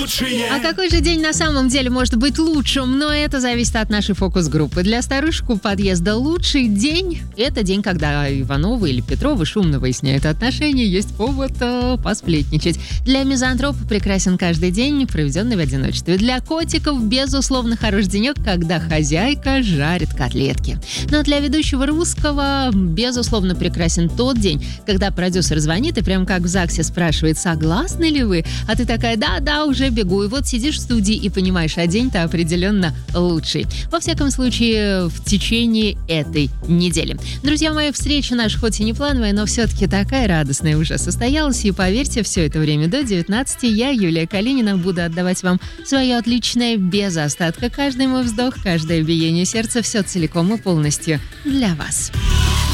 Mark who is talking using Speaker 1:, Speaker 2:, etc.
Speaker 1: А какой же день на самом деле может быть лучшим? Но это зависит от нашей фокус-группы. Для старушек у подъезда лучший день – это день, когда Ивановы или Петровы шумно выясняют отношения, есть повод посплетничать. Для мизантропа прекрасен каждый день, проведенный в одиночестве. Для котиков, безусловно, хорош денек, когда хозяйка жарит котлетки. Но для ведущего русского, безусловно, прекрасен тот день, когда продюсер звонит и прям как в ЗАГСе спрашивает, согласны ли вы? А ты такая, да, уже бегу. И вот сидишь в студии и понимаешь, а день-то определенно лучший. Во всяком случае, в течение этой недели. Друзья мои, встреча наша хоть и не плановая, но все-таки такая радостная уже состоялась. И поверьте, все это время до 19 я, Юлия Калинина, буду отдавать вам свое отличное без остатка. Каждый мой вздох, каждое биение сердца, все целиком и полностью для вас.